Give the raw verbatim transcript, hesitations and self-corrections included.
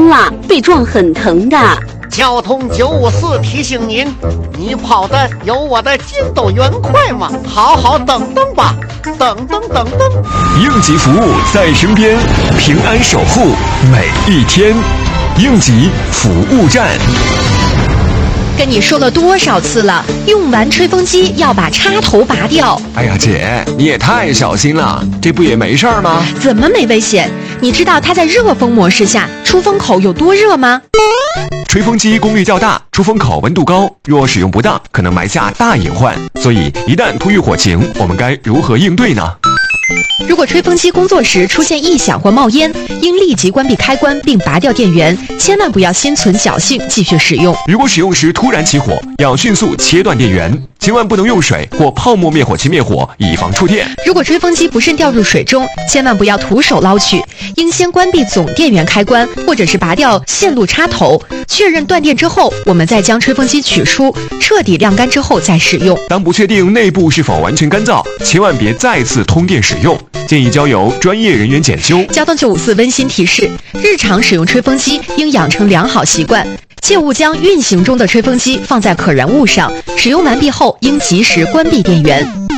了，被撞很疼的。 交通九五四提醒您，你跑的有我的筋斗云快吗？好好等等吧，等等等等。 应急服务在身边，平安守护每一天。应急服务站。 跟你说了多少次了，用完吹风机要把插头拔掉。 哎呀姐，你也太小心了，这不也没事儿吗？ 怎么没危险？你知道它在热风模式下出风口有多热吗？ 吹风机功率较大，出风口温度高，若使用不当，可能埋下大隐患。所以一旦突遇火情，我们该如何应对呢？ 如果吹风机工作时出现异响或冒烟，应立即关闭开关并拔掉电源，千万不要心存侥幸继续使用。 如果使用时突然起火，要迅速切断电源，千万不能用水或泡沫灭火器灭火，以防触电。 如果吹风机不慎掉入水中，千万不要徒手捞取，应先关闭总电源开关，或者是拔掉线路插头，确认断电之后，我们再将吹风机取出，彻底晾干之后再使用。 当不确定内部是否完全干燥，千万别再次通电使用，建议交由专业人员检修。 交通九五四温馨提示：日常使用吹风机应养成良好习惯，切勿将运行中的吹风机放在可燃物上，使用完毕后应及时关闭电源。